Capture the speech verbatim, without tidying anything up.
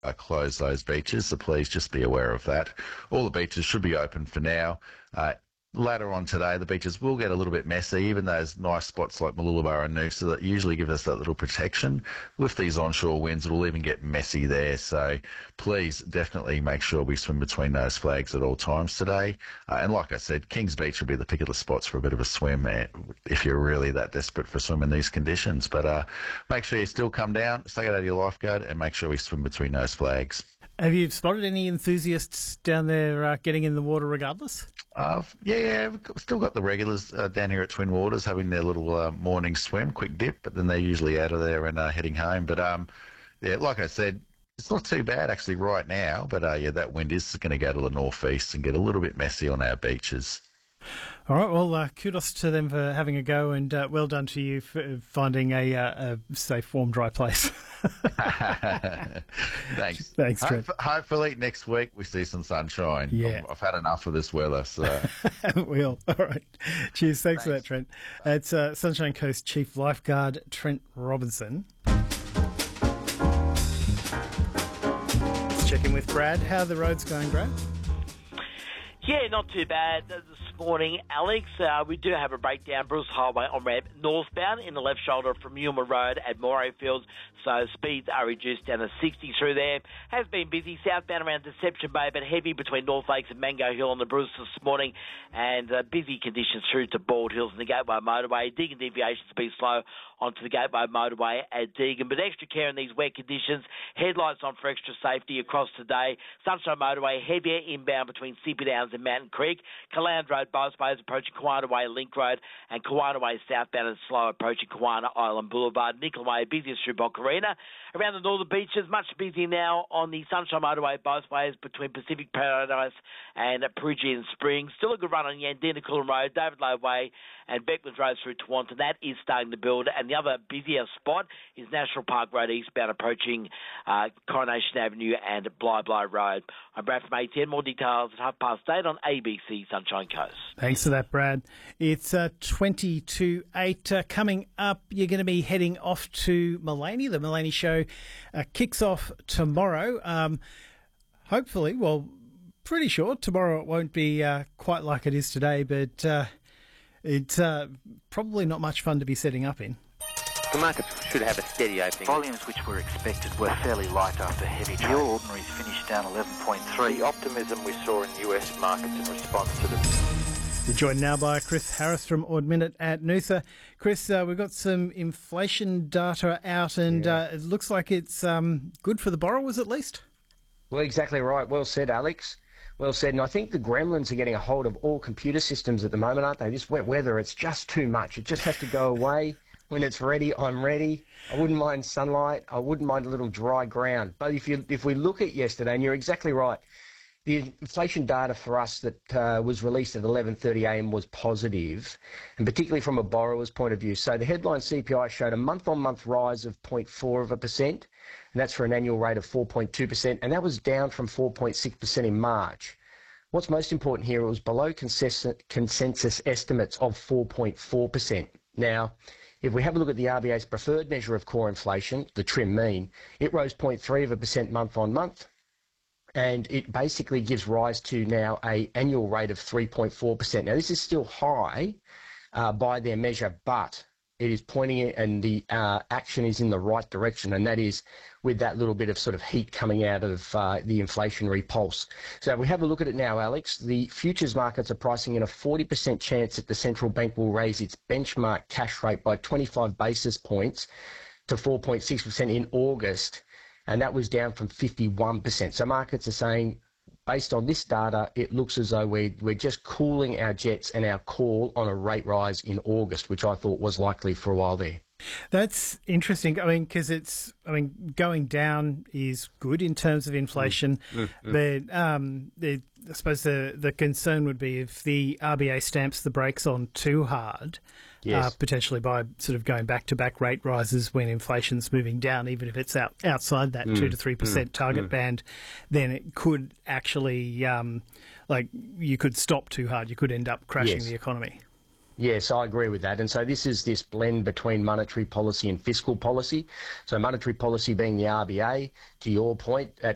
uh, close those beaches, so please just be aware of that. All the beaches should be open for now. Uh, Later on today, the beaches will get a little bit messy, even those nice spots like Mooloolaba and Noosa that usually give us that little protection. With these onshore winds, it will even get messy there. So please definitely make sure we swim between those flags at all times today. Uh, and like I said, Kings Beach will be the pick of the spots for a bit of a swim if you're really that desperate for swim in these conditions. But uh, make sure you still come down, stay out of your lifeguard, and make sure we swim between those flags. Have you spotted any enthusiasts down there uh, getting in the water regardless? Uh, yeah, yeah, we've got, still got the regulars uh, down here at Twin Waters having their little uh, morning swim, quick dip, but then they're usually out of there and uh, heading home. But um, yeah, like I said, it's not too bad actually right now. But uh, yeah, that wind is going to go to the northeast and get a little bit messy on our beaches. All right, well, uh, kudos to them for having a go, and uh, well done to you for finding a, uh, a safe, warm, dry place. Thanks. Thanks, Trent. Hope, hopefully next week we see some sunshine. Yeah. I've, I've had enough of this weather, so. We all. All right. Cheers. Thanks, Thanks. for that, Trent. It's uh, Sunshine Coast Chief Lifeguard Trent Robinson. Let's check in with Brad. How are the roads going, Brad? Yeah, not too bad this morning, Alex. Uh, we do have a breakdown. Bruce Highway on ramp northbound in the left shoulder from Yuma Road at Morayfield, so speeds are reduced down to sixty through there. Has been busy southbound around Deception Bay, but heavy between North Lakes and Mango Hill on the Bruce this morning, and uh, busy conditions through to Bald Hills and the Gateway Motorway. Deagon deviation speed slow onto the Gateway Motorway at Deagon, but extra care in these wet conditions. Headlights on for extra safety across today. Sunshine Motorway heavier inbound between Sippy Downs and Mountain Creek. Kaland Road both ways approaching Kawana Way Link Road, and Kawana Way southbound and slow approaching Kawana Island Boulevard. Nickel Way busiest through Bocarina. Around the northern beaches, much busier now on the Sunshine Motorway both ways between Pacific Paradise and Perugian Springs. Still a good run on Yandina Coolum Road, David Lowe Way and Beckman's Road through Tawantin. That is starting to build. And the other busier spot is National Park Road eastbound approaching uh, Coronation Avenue and Bly Bly Road. I'm Brad from A T N. More details at half past eight on A B C Sunshine Coast. Thanks for that, Brad. It's uh, twenty to eight. Uh, coming up, you're going to be heading off to Mullaney. The Mullaney Show uh, kicks off tomorrow. Um, hopefully, well, pretty sure tomorrow it won't be uh, quite like it is today, but uh, it's uh, probably not much fun to be setting up in. The markets should have a steady opening. Volumes which were expected were fairly light after heavy trade. The ordinaries finished down eleven point three. The optimism we saw in U S markets in response to the... You're joined now by Chris Harris from Ord Minnett at Noosa. Chris, uh, we've got some inflation data out, and Yeah. uh, it looks like it's um, good for the borrowers at least. Well, exactly right. Well said, Alex. Well said. And I think the gremlins are getting a hold of all computer systems at the moment, aren't they? This wet weather, it's just too much. It just has to go away. When it's ready, I'm ready. I wouldn't mind sunlight. I wouldn't mind a little dry ground. But if you if we look at yesterday, and you're exactly right, the inflation data for us that uh, was released at eleven thirty a m was positive, and particularly from a borrower's point of view. So the headline C P I showed a month-on-month rise of zero point four of a percent, and that's for an annual rate of four point two percent, and that was down from four point six percent in March. What's most important here, it was below consensus, consensus estimates of four point four percent. Now, if we have a look at the R B A's preferred measure of core inflation, the trim mean, it rose zero point three of a percent month on month, and it basically gives rise to now a annual rate of three point four percent. Now, this is still high uh, by their measure, but it is pointing it, and the uh, action is in the right direction, and that is with that little bit of sort of heat coming out of uh, the inflationary pulse. So if we have a look at it now, Alex, the futures markets are pricing in a forty percent chance that the central bank will raise its benchmark cash rate by twenty-five basis points to four point six percent in August, and that was down from fifty-one percent. So markets are saying, based on this data, it looks as though we're, we're just cooling our jets and our call on a rate rise in August, which I thought was likely for a while there. That's interesting. I mean, because it's, I mean, going down is good in terms of inflation, mm, mm, but um, the, I suppose the, the concern would be if the R B A stamps the brakes on too hard, yes. uh, potentially by sort of going back-to-back rate rises when inflation's moving down, even if it's out outside that mm, two to three percent mm, target mm. band, then it could actually, um, like, you could stop too hard. You could end up crashing yes. the economy. Yes, I agree with that. And so this is this blend between monetary policy and fiscal policy. So monetary policy being the R B A, to your point, at